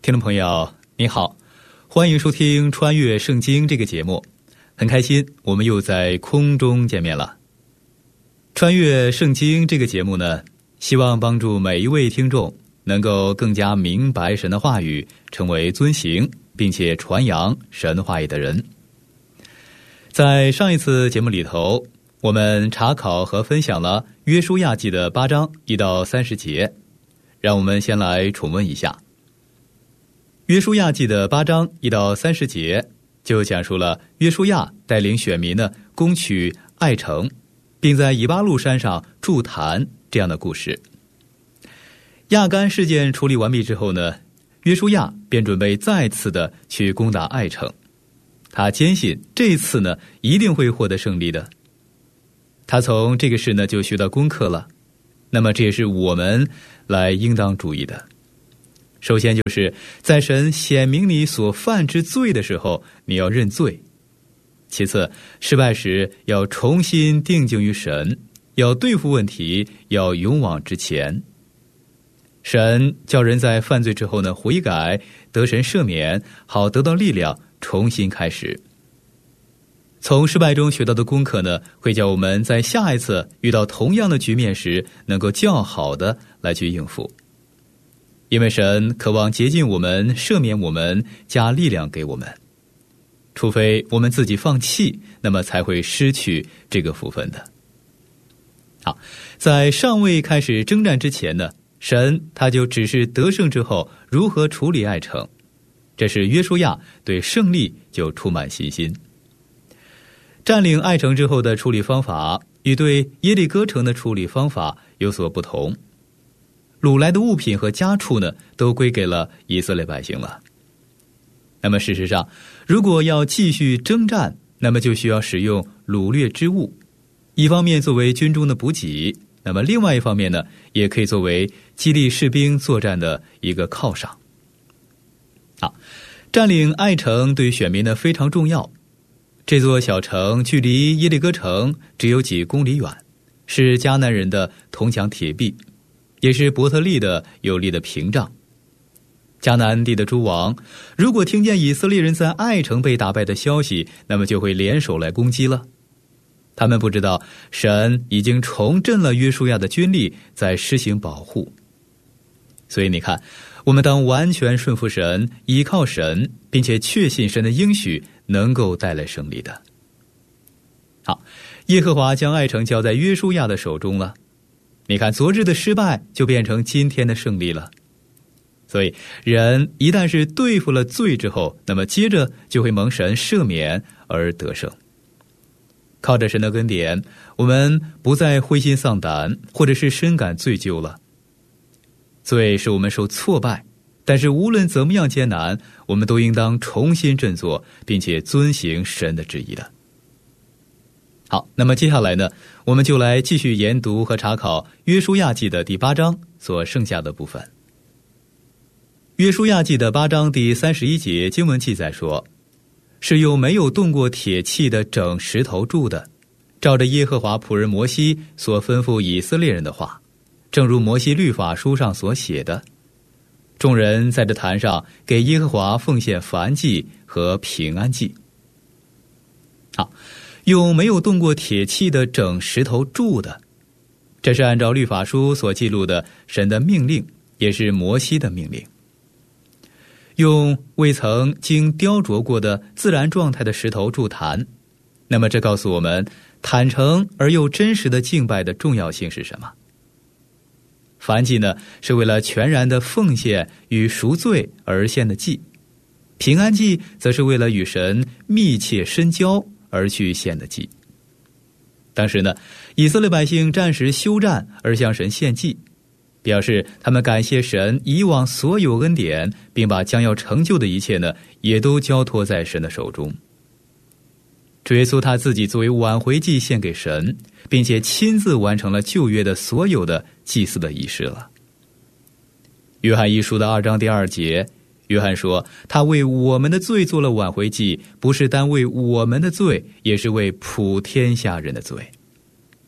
听众朋友你好，欢迎收听穿越圣经这个节目，很开心我们又在空中见面了。穿越圣经这个节目呢，希望帮助每一位听众能够更加明白神的话语，成为遵行并且传扬神话语的人。在上一次节目里头，我们查考和分享了约书亚记的8章1到30节，让我们先来重温一下。约书亚记的8章1到30节就讲述了约书亚带领选民呢攻取爱城，并在以巴路山上筑坛这样的故事。亚干事件处理完毕之后呢，约书亚便准备再次的去攻打爱城，他坚信这次呢一定会获得胜利的。他从这个事呢就学到功课了，那么这也是我们来应当注意的。首先就是在神显明你所犯之罪的时候，你要认罪。其次，失败时要重新定睛于神，要对付问题，要勇往直前。神叫人在犯罪之后呢悔改，得神赦免，好得到力量，重新开始。从失败中学到的功课呢，会叫我们在下一次遇到同样的局面时，能够较好的来去应付。因为神渴望洁净我们，赦免我们，加力量给我们。除非我们自己放弃，那么才会失去这个福分的。好，在尚未开始征战之前呢，神他就只是得胜之后如何处理爱城，这是约书亚对胜利就充满信心。占领爱城之后的处理方法与对耶利哥城的处理方法有所不同。掳来的物品和家畜呢，都归给了以色列百姓了。那么事实上，如果要继续征战，那么就需要使用掳掠之物，一方面作为军中的补给，那么另外一方面呢，也可以作为激励士兵作战的一个犒赏。好，占领爱城对选民呢非常重要。这座小城距离耶利哥城只有几公里远，是迦南人的铜墙铁壁，也是伯特利的有力的屏障。迦南地的诸王如果听见以色列人在爱城被打败的消息，那么就会联手来攻击了。他们不知道神已经重振了约书亚的军力，在施行保护。所以你看，我们当完全顺服神，依靠神，并且确信神的应许能够带来胜利的。好，耶和华将爱城交在约书亚的手中了。你看，昨日的失败就变成今天的胜利了。所以人一旦是对付了罪之后，那么接着就会蒙神赦免而得胜。靠着神的恩典，我们不再灰心丧胆，或者是深感罪疚了。罪使我们受挫败，但是无论怎么样艰难，我们都应当重新振作，并且遵行神的旨意的。好，那么接下来呢，我们就来继续研读和查考约书亚记的第8章所剩下的部分。约书亚记的8章第31节经文记载说，是用没有动过铁器的整石头筑的，照着耶和华仆人摩西所吩咐以色列人的话，正如摩西律法书上所写的。众人在这坛上给耶和华奉献燔祭和平安祭。好，用没有动过铁器的整石头筑的，这是按照律法书所记录的神的命令，也是摩西的命令。用未曾经雕琢过的自然状态的石头筑坛，那么这告诉我们坦诚而又真实的敬拜的重要性是什么？燔祭呢，是为了全然的奉献与赎罪而献的祭；平安祭则是为了与神密切深交而去献的祭。当时呢，以色列百姓战时休战而向神献祭，表示他们感谢神以往所有恩典，并把将要成就的一切呢，也都交托在神的手中。主耶稣他自己作为挽回祭献给神，并且亲自完成了旧约的所有的祭祀的仪式了。约翰一书的2章第2节，约翰说，他为我们的罪做了挽回祭，不是单为我们的罪，也是为普天下人的罪。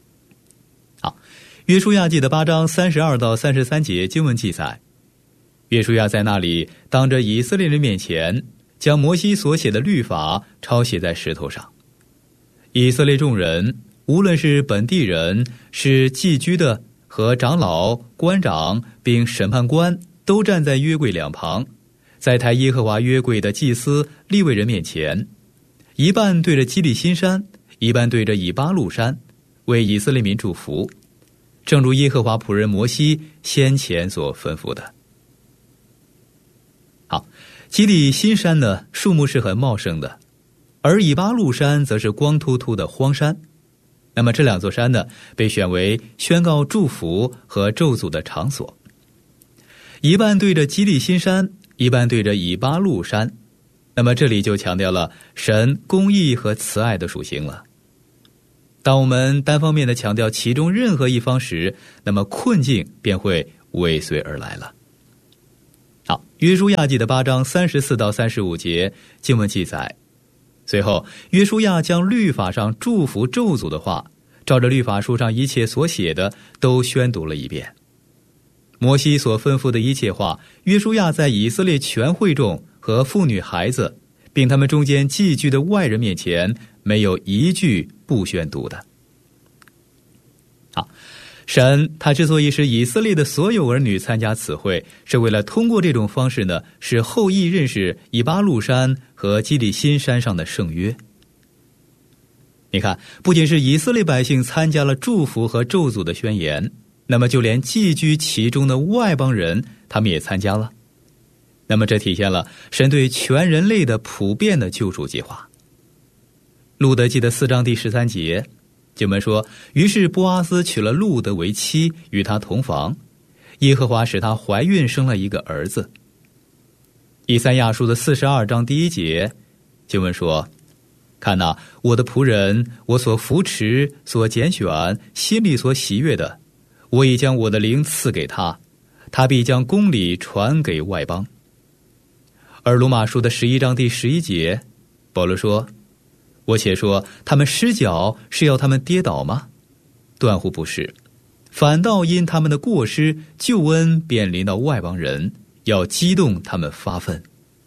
好，约书亚记的8章32到33节经文记载， 约书亚在那里当着以色列人面前，将摩西所写的律法抄写在石头上。以色列众人，无论是本地人，是寄居的和长老、官长并审判官，都站在约柜两旁，在抬耶和华约柜的祭司利未人面前，一半对着基利心山，一半对着以巴路山，为以色列民祝福，正如耶和华仆人摩西先前所吩咐的。好，基利心山呢，树木是很茂盛的，而以巴路山则是光秃秃的荒山。那么这两座山呢，被选为宣告祝福和咒诅的场所。一半对着基利心山，一半对着以巴路山。那么这里就强调了神公义和慈爱的属性了。当我们单方面的强调其中任何一方时，那么困境便会尾随而来了。好，约书亚记的8章34到35节经文记载，随后约书亚将律法上祝福咒诅的话，照着律法书上一切所写的都宣读了一遍。摩西所吩咐的一切话，约书亚在以色列全会众和妇女孩子，并他们中间寄居的外人面前，没有一句不宣读的。好，神他之所以使以色列的所有儿女参加此会，是为了通过这种方式呢，使后裔认识以巴路山和基利心山上的圣约。你看，不仅是以色列百姓参加了祝福和咒诅的宣言，那么就连寄居其中的外邦人，他们也参加了。那么这体现了神对全人类的普遍的救赎计划。路得记的4章第13节经文说，于是波阿斯娶了路得为妻，与他同房，耶和华使她怀孕，生了一个儿子。以赛亚书的42章第1节经文说，看哪，我的仆人，我所扶持所拣选，心里所喜悦的，我已将我的灵赐给他，他必将公理传给外邦。而罗马书的11章第11节保罗说，我且说他们失脚是要他们跌倒吗？断乎不是，反倒因他们的过失，救恩便临到外邦人，要激动他们发愤。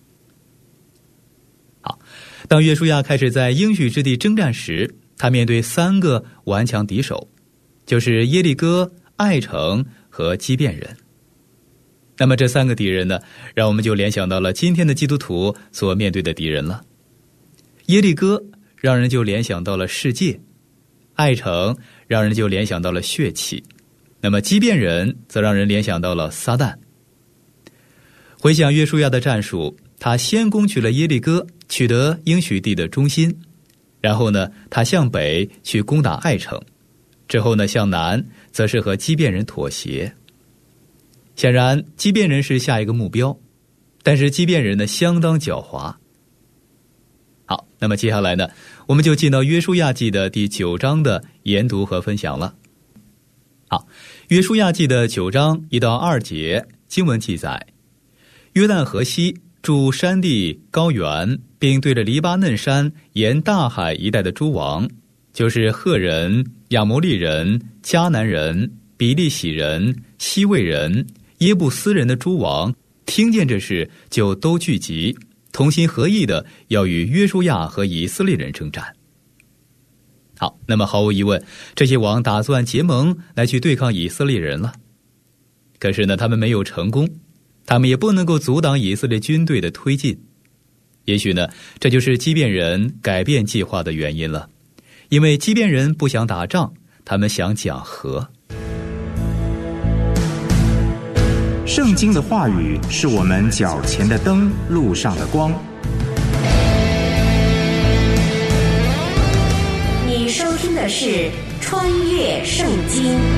好，当约书亚开始在应许之地征战时，他面对3个顽强敌手，就是耶利哥、爱城和基遍人。那么这3个敌人呢，让我们就联想到了今天的基督徒所面对的敌人了。耶利哥让人就联想到了世界，爱城让人就联想到了血气，那么基遍人则让人联想到了撒旦。回想约书亚的战术，他先攻取了耶利哥，取得应许地的中心，然后呢，他向北去攻打爱城，之后呢，向南则是和基遍人妥协。显然基遍人是下一个目标，但是基遍人呢相当狡猾。好，那么接下来呢，我们就进到约书亚记的第9章的研读和分享了。好，约书亚记的9章1到2节经文记载，约旦河西住山地高原，并对着黎巴嫩山沿大海一带的诸王，就是赫人、亚摩利人、迦南人、比利洗人、西魏人、耶布斯人的诸王，听见这事，就都聚集，同心合意的要与约书亚和以色列人征战。好，那么毫无疑问，这些王打算结盟来去对抗以色列人了。可是呢，他们没有成功，他们也不能够阻挡以色列军队的推进。也许呢，这就是基遍人改变计划的原因了，因为基遍人不想打仗，他们想讲和。 圣经的话语是我们脚前的灯，路上的光。 你收听的是《穿越圣经》。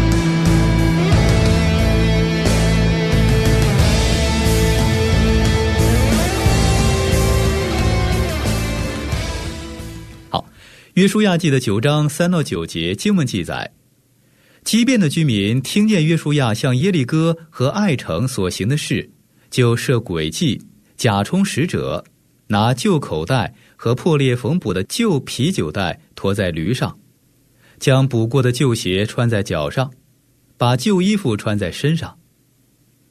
好，约书亚记的9章3到9节经文记载，基遍的居民听见约书亚向耶利哥和爱城所行的事，就设诡计，假充使者，拿旧口袋和破裂缝补的旧啤酒袋驮在驴上，将补过的旧鞋穿在脚上，把旧衣服穿在身上，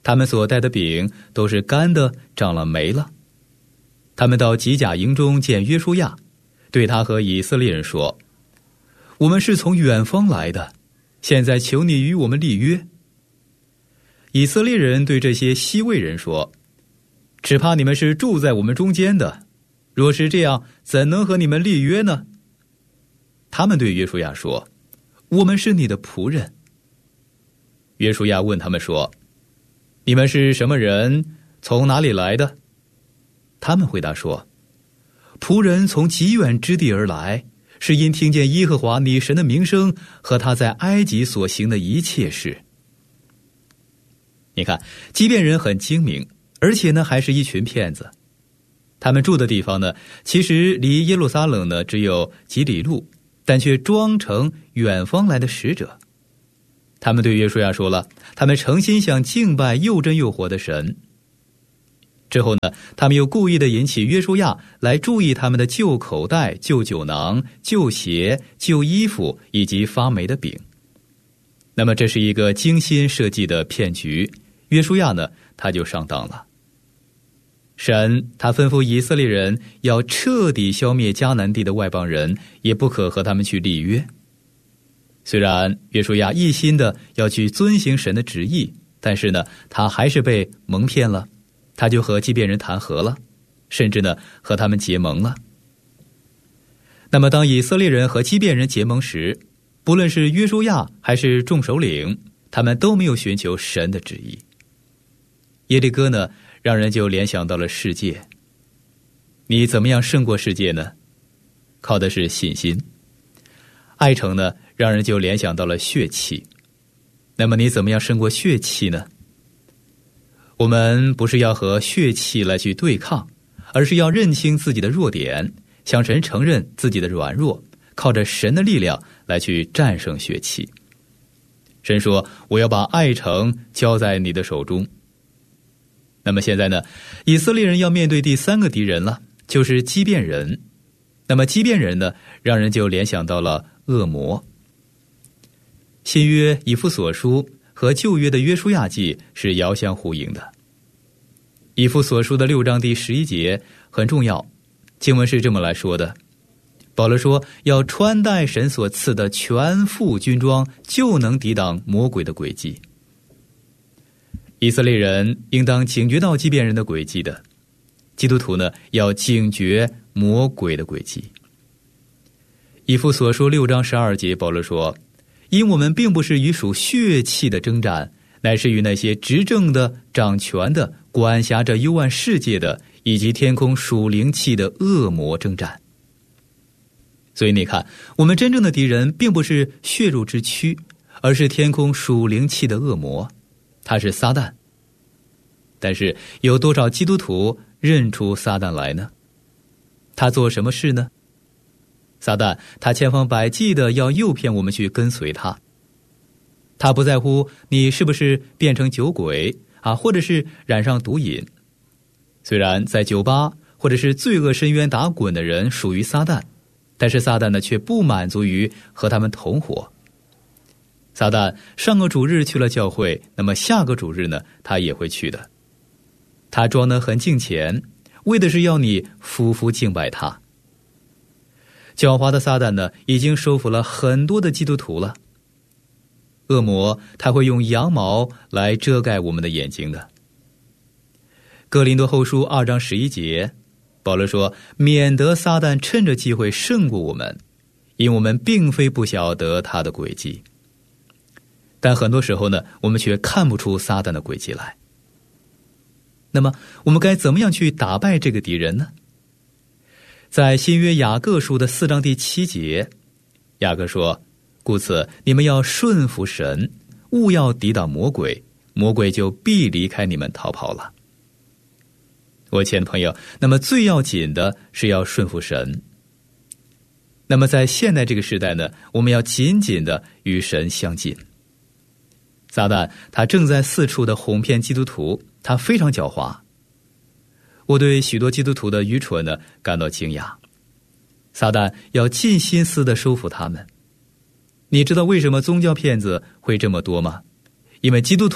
他们所带的饼都是干的，长了霉了。他们到吉甲营中见约书亚，对他和以色列人说：我们是从远方来的，现在求你与我们立约。以色列人对这些西魏人说：只怕你们是住在我们中间的，若是这样，怎能和你们立约呢？他们对约书亚说：我们是你的仆人。约书亚问他们说：你们是什么人？从哪里来的？他们回答说：仆人从极远之地而来，是因听见耶和华你神的名声和他在埃及所行的一切事。你看，基遍人很精明，而且呢还是一群骗子。他们住的地方呢，其实离耶路撒冷呢只有几里路，但却装成远方来的使者。他们对约书亚说了，他们诚心想敬拜又真又活的神。之后呢，他们又故意的引起约书亚来注意他们的旧口袋、旧酒囊、旧鞋、旧衣服以及发霉的饼。那么这是一个精心设计的骗局，约书亚呢他就上当了。神他吩咐以色列人要彻底消灭迦南地的外邦人，也不可和他们去立约。虽然约书亚一心的要去遵行神的旨意，但是呢他还是被蒙骗了，他就和基遍人谈和了，甚至呢和他们结盟了。那么当以色列人和基遍人结盟时，不论是约书亚还是众首领，他们都没有寻求神的旨意。耶利哥呢让人就联想到了世界。你怎么样胜过世界呢？靠的是信心。爱城呢让人就联想到了血气。那么你怎么样胜过血气呢？我们不是要和血气来去对抗，而是要认清自己的弱点，向神承认自己的软弱，靠着神的力量来去战胜血气。神说：我要把爱城交在你的手中。那么现在呢，以色列人要面对第三个敌人了，就是基遍人。那么基遍人呢，让人就联想到了恶魔。新约以弗所书和旧约的约书亚记是遥相呼应的。以弗所书的6章第11节很重要，经文是这么来说的：保罗说，要穿戴神所赐的全副军装，就能抵挡魔鬼的诡计。以色列人应当警觉到基遍人的诡计的，基督徒呢要警觉魔鬼的诡计。以弗所书6章12节，保罗说：因我们并不是与属血气的征战，乃是与那些执政的、掌权的、管辖着幽暗世界的，以及天空属灵气的恶魔征战。所以你看，我们真正的敌人并不是血肉之躯，而是天空属灵气的恶魔，他是撒旦。但是有多少基督徒认出撒旦来呢？他做什么事呢？撒旦他千方百计的要诱骗我们去跟随他。他不在乎你是不是变成酒鬼或者是染上毒瘾。虽然在酒吧或者是罪恶深渊打滚的人属于撒旦，但是撒旦呢却不满足于和他们同伙。撒旦上个主日去了教会，那么下个主日呢他也会去的。他装得很敬虔，为的是要你夫妇敬拜他。狡猾的撒旦呢已经收服了很多的基督徒了。恶魔他会用羊毛来遮盖我们的眼睛的。哥林多后书2章11节，保罗说：免得撒旦趁着机会胜过我们，因我们并非不晓得他的诡计。但很多时候呢，我们却看不出撒旦的诡计来。那么我们该怎么样去打败这个敌人呢？在新约雅各书的4章第7节，雅各说：故此你们要顺服神，务要抵挡魔鬼，魔鬼就必离开你们逃跑了。我亲爱的朋友，那么最要紧的是要顺服神。那么在现代这个时代呢，我们要紧紧的与神相近。撒旦他正在四处的哄骗基督徒，他非常狡猾。我对许多基督徒的愚蠢呢感到惊讶。撒旦要尽心思的收服他们。你知道为什么宗教骗子会这么多吗？因为基督徒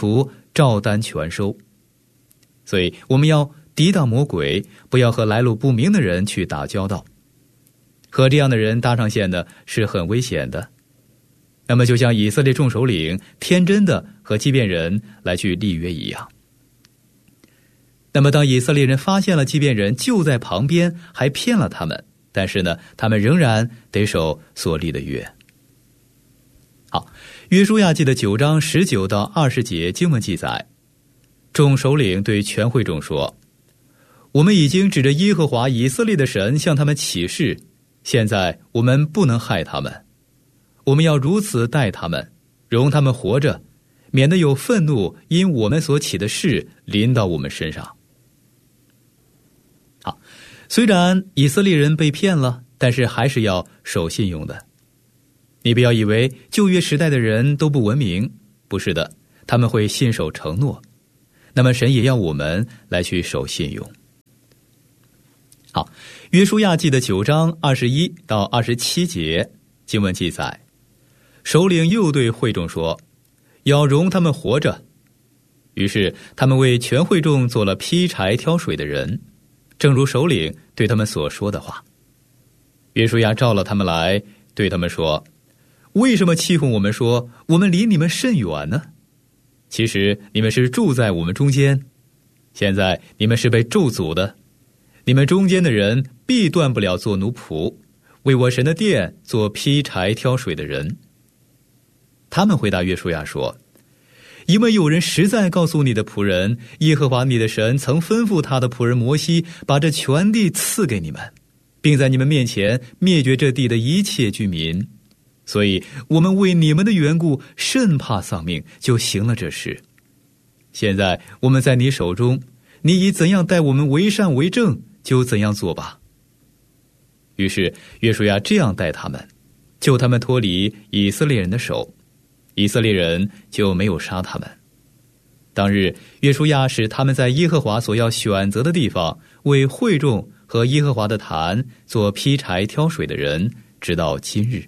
照单全收。所以我们要抵挡魔鬼，不要和来路不明的人去打交道。和这样的人搭上线呢，是很危险的。那么就像以色列众首领天真的和畸变人来去立约一样。那么当以色列人发现了畸变人就在旁边，还骗了他们，但是呢，他们仍然得守所立的约。好，约书亚记的9章19到20节经文记载，众首领对全会众说：我们已经指着耶和华以色列的神向他们起誓，现在我们不能害他们，我们要如此待他们，容他们活着，免得有愤怒因我们所起的事临到我们身上。好，虽然以色列人被骗了，但是还是要守信用的。你不要以为旧约时代的人都不文明，不是的，他们会信守承诺。那么神也要我们来去守信用。好，约书亚记的9章21到27节经文记载，首领又对会众说，要容他们活着。于是他们为全会众做了劈柴挑水的人，正如首领对他们所说的话。约书亚召了他们来，对他们说，为什么欺负我们说我们离你们甚远呢？其实你们是住在我们中间，现在你们是被咒诅的，你们中间的人必断不了做奴仆，为我神的殿做劈柴挑水的人。他们回答约书亚说，因为有人实在告诉你的仆人，耶和华你的神曾吩咐他的仆人摩西把这全地赐给你们，并在你们面前灭绝这地的一切居民，所以我们为你们的缘故甚怕丧命，就行了这事。现在我们在你手中，你以怎样待我们为善为正，就怎样做吧。于是约书亚这样待他们，救他们脱离以色列人的手，以色列人就没有杀他们。当日约书亚使他们在耶和华所要选择的地方，为会众和耶和华的坛做劈柴挑水的人，直到今日。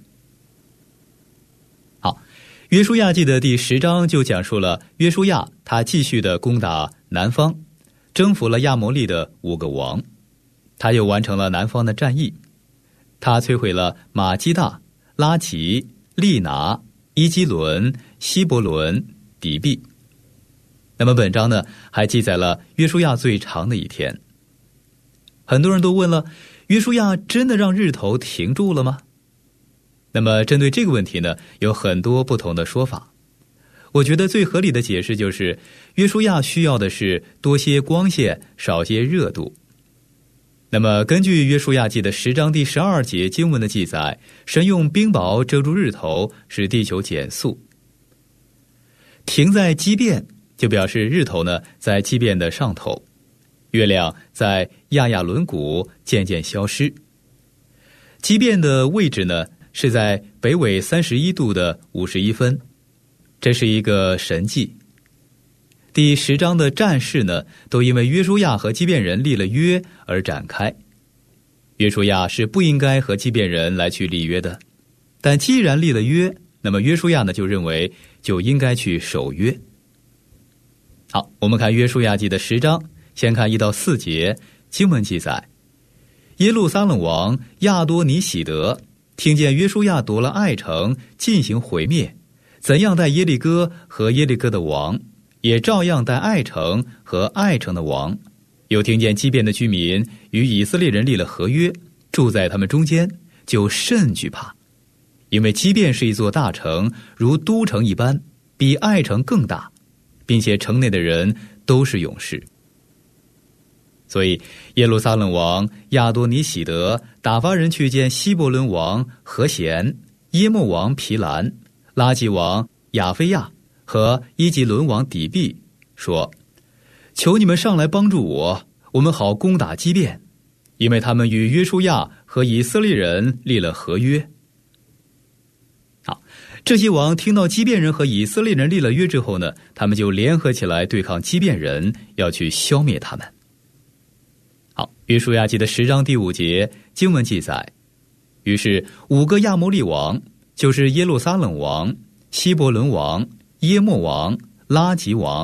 好，约书亚记的第10章就讲述了约书亚他继续的攻打南方，征服了亚摩利的5个王，他又完成了南方的战役，他摧毁了马基大、拉吉、利拿、伊基伦、希伯伦、底比。那么本章呢，还记载了约书亚最长的一天。很多人都问了，约书亚真的让日头停住了吗？那么针对这个问题呢，有很多不同的说法。我觉得最合理的解释就是，约书亚需要的是多些光线，少些热度。那么根据约书亚记的10章第12节经文的记载，神用冰雹遮住日头，使地球减速。停在畸变，就表示日头呢在畸变的上头，月亮在亚亚伦谷渐渐消失。畸变的位置呢是在北纬31度的51分，这是一个神迹。第10章的战事呢，都因为约书亚和畸变人立了约而展开。约书亚是不应该和畸变人来去立约的，但既然立了约，那么约书亚呢就认为就应该去守约。好，我们看约书亚记的10章，先看1到4节经文记载，耶路撒冷王亚多尼喜德听见约书亚夺了爱城，进行毁灭，怎样待耶利哥和耶利哥的王，也照样待爱城和爱城的王。又听见畸变的居民与以色列人立了合约，住在他们中间，就甚惧怕，因为畸变是一座大城，如都城一般，比爱城更大，并且城内的人都是勇士。所以耶路撒冷王亚多尼喜德打发人去见希伯伦王何贤、耶莫王皮兰、拉吉王亚菲亚和伊吉伦王底比，说，求你们上来帮助我，我们好攻打畸变，因为他们与约书亚和以色列人立了合约。好，这些王听到畸变人和以色列人立了约之后呢，他们就联合起来对抗畸变人，要去消灭他们。好，约书亚记的10章第5节经文记载，于是5个亚摩利王，就是耶路撒冷王、希伯伦王、耶莫王、拉吉王、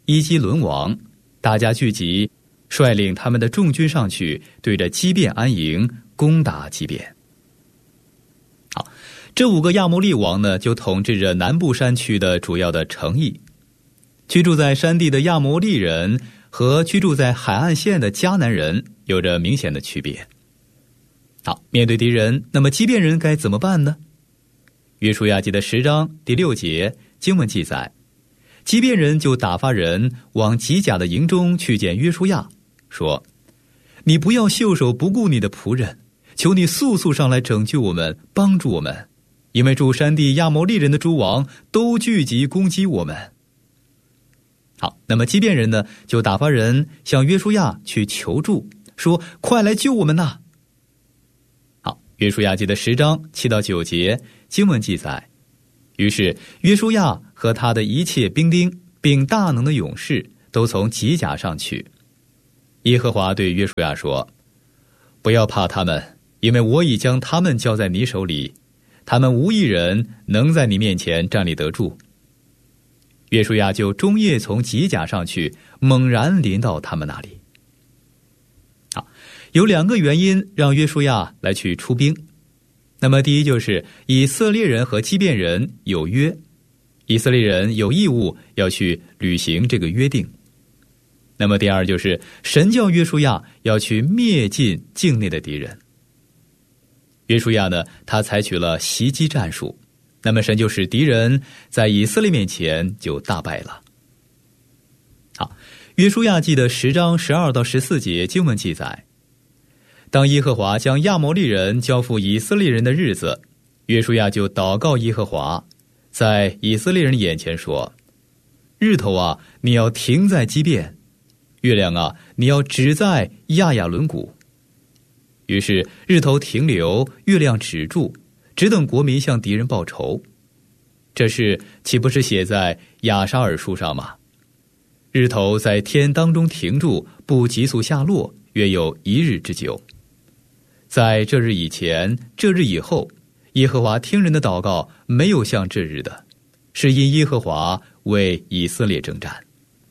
伊基伦王，大家聚集，率领他们的众军上去，对着基遍安营，攻打基遍。好，这5个亚摩利王呢，就统治着南部山区的主要的城邑。居住在山地的亚摩利人和居住在海岸线的迦南人有着明显的区别。好，面对敌人，那么基遍人该怎么办呢？约书亚记的10章第6节经文记载，基遍人就打发人往吉甲的营中去见约书亚，说：你不要袖手不顾你的仆人，求你速速上来拯救我们，帮助我们，因为住山地亚摩利人的诸王都聚集攻击我们。好，那么基遍人呢，就打发人向约书亚去求助，说：快来救我们呐！好，约书亚记的10章7到9节经文记载，于是约书亚和他的一切兵丁并大能的勇士都从吉甲上去。耶和华对约书亚说：不要怕他们，因为我已将他们交在你手里，他们无一人能在你面前站立得住。约书亚就终夜从吉甲上去，猛然临到他们那里。好，有2个原因让约书亚来去出兵。那么第一就是以色列人和基遍人有约，以色列人有义务要去履行这个约定。那么第二就是神叫约书亚要去灭尽境内的敌人。约书亚呢，他采取了袭击战术，那么神就使敌人在以色列面前就大败了。好，约书亚记的10章12到14节经文记载，当耶和华将亚摩利人交付以色列人的日子，约书亚就祷告耶和华，在以色列人眼前说：日头啊，你要停在基遍；月亮啊，你要止在亚亚伦谷。于是日头停留，月亮止住，只等国民向敌人报仇。这事岂不是写在亚沙尔书上吗？日头在天当中停住，不急速下落，约有1日之久。在这日以前，这日以后，耶和华听人的祷告没有像这日的，是因耶和华为以色列征战。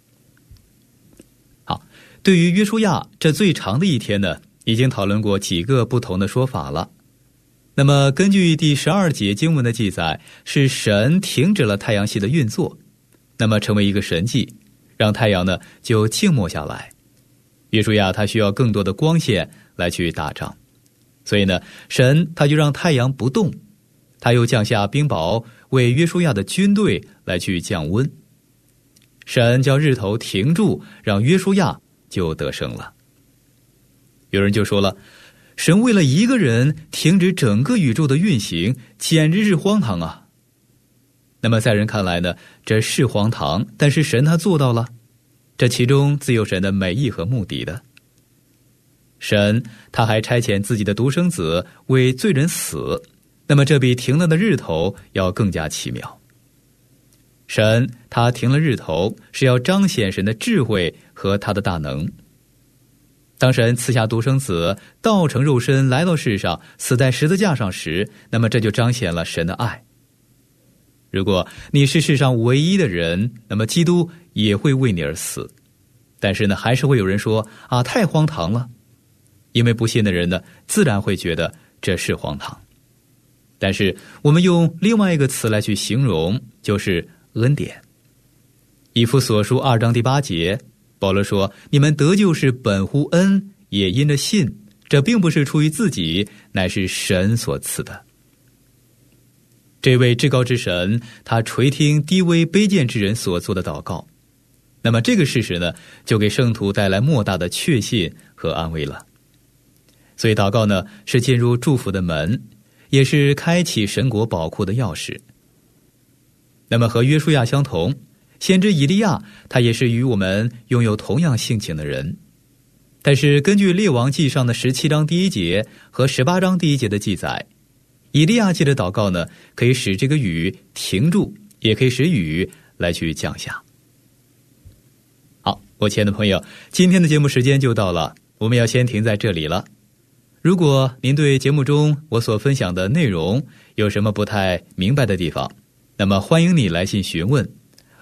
好，对于约书亚这最长的一天呢，已经讨论过几个不同的说法了。那么根据第12节经文的记载，是神停止了太阳系的运作，那么成为一个神迹，让太阳呢就静默下来。约书亚他需要更多的光线来去打仗，所以呢，神他就让太阳不动，他又降下冰雹，为约书亚的军队来去降温。神叫日头停住，让约书亚就得胜了。有人就说了，神为了一个人停止整个宇宙的运行，简直是荒唐啊。那么在人看来呢，这是荒唐，但是神他做到了，这其中自有神的美意和目的的。神他还差遣自己的独生子为罪人死，那么这比停了的日头要更加奇妙。神他停了日头，是要彰显神的智慧和他的大能。当神赐下独生子道成肉身来到世上，死在十字架上时，那么这就彰显了神的爱。如果你是世上唯一的人，那么基督也会为你而死。但是呢，还是会有人说啊，太荒唐了。因为不信的人呢，自然会觉得这是荒唐。但是我们用另外一个词来去形容，就是恩典。以弗所书2章第8节，保罗说：你们得救是本乎恩，也因着信，这并不是出于自己，乃是神所赐的。这位至高之神，他垂听低微卑贱之人所做的祷告，那么这个事实呢，就给圣徒带来莫大的确信和安慰了。所以祷告呢，是进入祝福的门，也是开启神国宝库的钥匙。那么和约书亚相同，先知以利亚他也是与我们拥有同样性情的人。但是根据列王记上的17章第1节和18章第1节的记载，以利亚记的祷告呢，可以使这个雨停住，也可以使雨来去降下。好，我亲爱的朋友，今天的节目时间就到了，我们要先停在这里了。如果您对节目中我所分享的内容有什么不太明白的地方，那么欢迎你来信询问。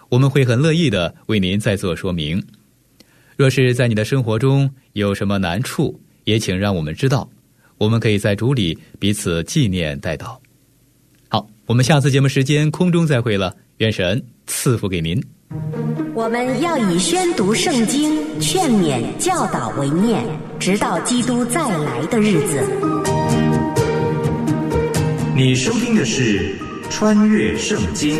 我们会很乐意的为您再做说明。若是在你的生活中有什么难处，也请让我们知道，我们可以在主里彼此纪念代祷。好，我们下次节目时间空中再会了，愿神赐福给您。 我们要以宣读圣经、劝勉、教导为念，直到基督再来的日子。 你收听的是穿越圣经。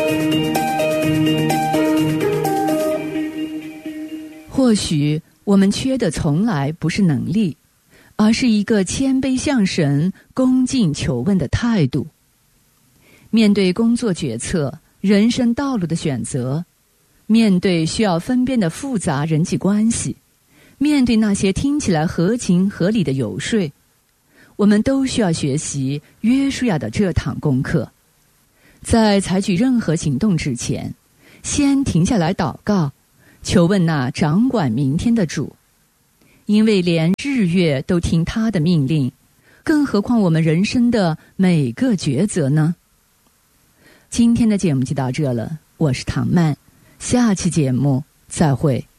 或许我们缺的从来不是能力，而是一个谦卑向神、恭敬求问的态度。面对工作决策、人生道路的选择，面对需要分辨的复杂人际关系，面对那些听起来合情合理的游说，我们都需要学习约书亚的这堂功课。在采取任何行动之前，先停下来祷告，求问那掌管明天的主，因为连日月都听他的命令，更何况我们人生的每个抉择呢？今天的节目就到这了，我是唐曼，下期节目再会。